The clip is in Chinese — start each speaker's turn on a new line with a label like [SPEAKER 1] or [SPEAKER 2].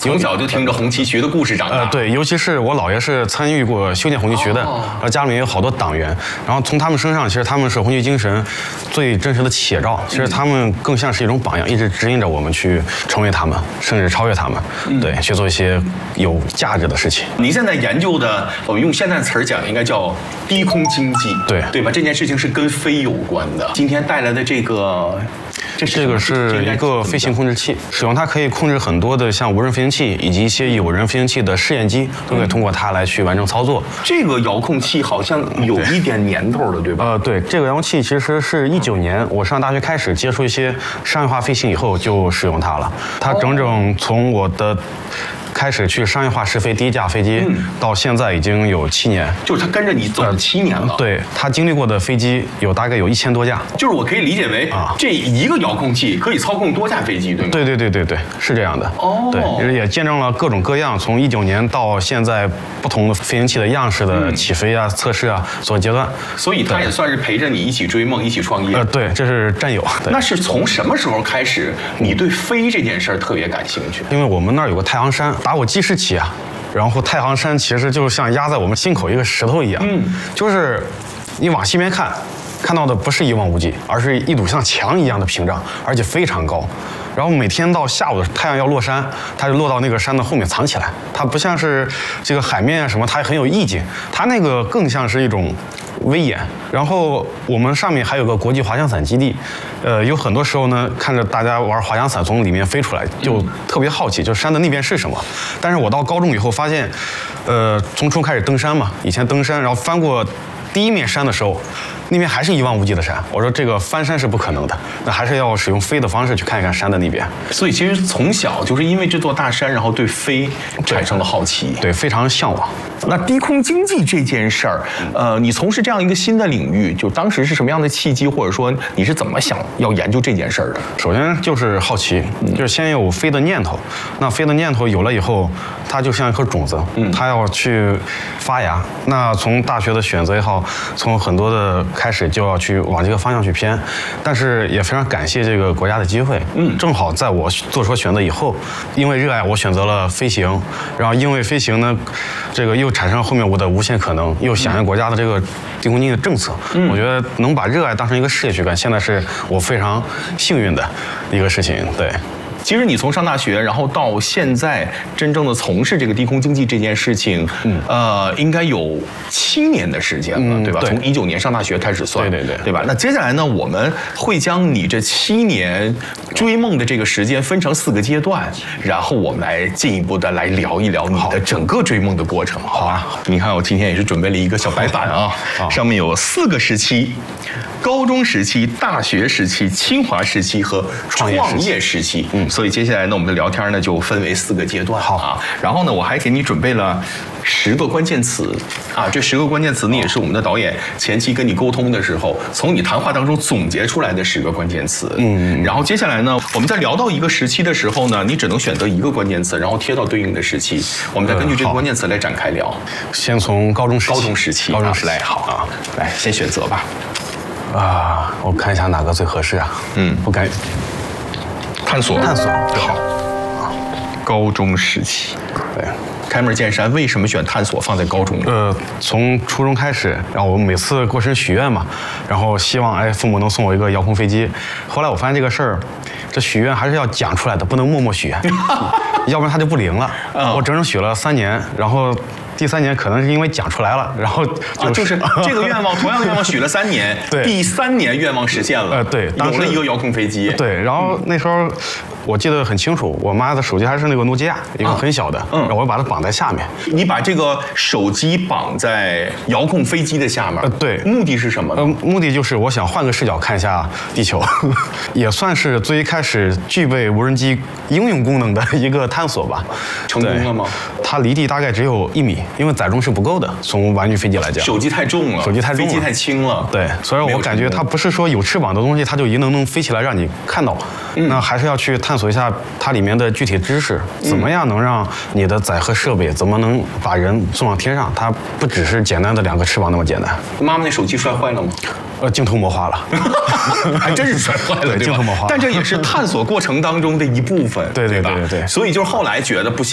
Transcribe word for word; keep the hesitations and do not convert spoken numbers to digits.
[SPEAKER 1] 从小就听着红旗渠的故事长大。
[SPEAKER 2] 呃，对，尤其是我姥爷是参与过修建红旗渠的，然后家里面有好多党员，然后从他们身上，其实他们是红旗精神最真实的写照。其实他们更像是一种榜样，一直指引着我们去成为他们，甚至超越他们。对，去做一些有价值的事情。
[SPEAKER 1] 您现在研究的，我用现在的词儿讲，应该叫低空经济，
[SPEAKER 2] 对
[SPEAKER 1] 对吧？这件事情是跟飞有关的。今天带来的这个。
[SPEAKER 2] 这这个是一个飞行控制器，使用它可以控制很多的像无人飞行器以及一些有人飞行器的试验机，都可以通过它来去完成操作。
[SPEAKER 1] 这个遥控器好像有一点年头了，对吧？
[SPEAKER 2] 呃，对，这个遥控器其实是一九年我上大学开始接触一些商业化飞行以后就使用它了。它整整从我的开始去商业化试飞第一架飞机，嗯、到现在已经有七年，
[SPEAKER 1] 就是它跟着你走了七年了。
[SPEAKER 2] 呃、对，它经历过的飞机有大概有一千多架。
[SPEAKER 1] 就是我可以理解为啊，这一个遥控器可以操控多架飞机，对吗？
[SPEAKER 2] 对对对对对，是这样的。哦，对，也见证了各种各样，从一九年到现在不同的飞行器的样式的起飞啊、嗯、测试啊所有阶段。
[SPEAKER 1] 所以它也算是陪着你一起追梦、一起创业。
[SPEAKER 2] 呃，对，这是战友。
[SPEAKER 1] 那是从什么时候开始，你对飞这件事儿特别感兴趣？
[SPEAKER 2] 因为我们那儿有个太行山。打我记事起啊，然后太行山其实就像压在我们心口一个石头一样，嗯，就是你往西边看，看到的不是一望无际，而是一堵像墙一样的屏障，而且非常高。然后每天到下午太阳要落山，它就落到那个山的后面藏起来。它不像是这个海面啊什么，它很有意境，它那个更像是一种威严。然后我们上面还有个国际滑翔伞基地，呃，有很多时候呢，看着大家玩滑翔伞从里面飞出来，就特别好奇，就山的那边是什么。但是我到高中以后发现，呃，从初开始登山嘛，以前登山，然后翻过第一面山的时候，那边还是一望无际的山。我说这个翻山是不可能的，那还是要使用飞的方式去看一看山的那边。
[SPEAKER 1] 所以其实从小就是因为这座大山，然后对飞产生了好奇，
[SPEAKER 2] 对，非常向往。
[SPEAKER 1] 那低空经济这件事儿，呃，你从事这样一个新的领域，就当时是什么样的契机，或者说你是怎么想要研究这件事儿的？
[SPEAKER 2] 首先就是好奇，就是先有飞的念头。那飞的念头有了以后，它就像一颗种子，它要去发芽。那从大学的选择也好，从很多的开始就要去往这个方向去偏。但是也非常感谢这个国家的机会，嗯，正好在我做出选择以后，因为热爱我选择了飞行，然后因为飞行呢，这个又产生了后面我的无限可能，又响应国家的这个低空经济的政策。嗯，我觉得能把热爱当成一个事业去干，现在是我非常幸运的一个事情。对。
[SPEAKER 1] 其实你从上大学，然后到现在真正的从事这个低空经济这件事情，嗯，呃，应该有七年的时间了，嗯、对吧？对，从一九年上大学开始算，
[SPEAKER 2] 对对对，
[SPEAKER 1] 对吧？那接下来呢，我们会将你这七年追梦的这个时间分成四个阶段，然后我们来进一步的来聊一聊你的整个追梦的过程，好吧？你看，我今天也是准备了一个小白板啊，上面有四个时期。高中时期、大学时期、清华时期和创业时期，嗯，所以接下来呢，我们的聊天呢就分为四个阶段，好啊。然后呢，我还给你准备了十个关键词啊，这十个关键词呢也是我们的导演前期跟你沟通的时候，从你谈话当中总结出来的十个关键词，嗯。然后接下来呢，我们在聊到一个时期的时候呢，你只能选择一个关键词，然后贴到对应的时期，我们再根据这个关键词来展开聊。
[SPEAKER 2] 先从高中时期，
[SPEAKER 1] 高中时期，
[SPEAKER 2] 高中时期
[SPEAKER 1] 来好啊，来先选择吧。
[SPEAKER 2] 啊，我看一下哪个最合适啊？嗯，我感
[SPEAKER 1] 探索，
[SPEAKER 2] 探索，
[SPEAKER 1] 好。高中时期，
[SPEAKER 2] 对，
[SPEAKER 1] 开门见山，为什么选探索放在高中？
[SPEAKER 2] 呃，从初中开始，然后我每次过生日许愿嘛，然后希望哎父母能送我一个遥控飞机。后来我发现这个事儿，这许愿还是要讲出来的，不能默默许愿，要不然它就不灵了。嗯、我整整许了三年，然后。第三年可能是因为讲出来了，然后就、
[SPEAKER 1] 啊、就是这个愿望，同样的愿望许了三年，
[SPEAKER 2] 对，
[SPEAKER 1] 第三年愿望实现了，
[SPEAKER 2] 呃，对，
[SPEAKER 1] 有了一个遥控飞机，
[SPEAKER 2] 对，然后那时候我记得很清楚，我妈的手机还是那个诺基亚，一个很小的，嗯，然后我把它绑在下面。
[SPEAKER 1] 你把这个手机绑在遥控飞机的下面，
[SPEAKER 2] 呃，对，
[SPEAKER 1] 目的是什么呢？
[SPEAKER 2] 呃，目的就是我想换个视角看一下地球，也算是最开始具备无人机应用功能的一个探索吧。
[SPEAKER 1] 成功了吗？
[SPEAKER 2] 它离地大概只有一米，因为载重是不够的，从玩具飞机来讲，
[SPEAKER 1] 手机太重了，
[SPEAKER 2] 手机太重了，
[SPEAKER 1] 飞机太轻了，
[SPEAKER 2] 对，所以我感觉它不是说有翅膀的东西，它就一能能飞起来让你看到，嗯、那还是要去探索一下它里面的具体知识，怎么样能让你的载荷设备，怎么能把人送上天上？它不只是简单的两个翅膀那么简单。
[SPEAKER 1] 妈妈那手机摔坏了吗？
[SPEAKER 2] 呃，镜头磨花了，
[SPEAKER 1] 还真是摔坏了，
[SPEAKER 2] 对，镜头磨花了。
[SPEAKER 1] 但这也是探索过程当中的一部分，
[SPEAKER 2] 对对对对
[SPEAKER 1] 对，所以就是后来觉得不行。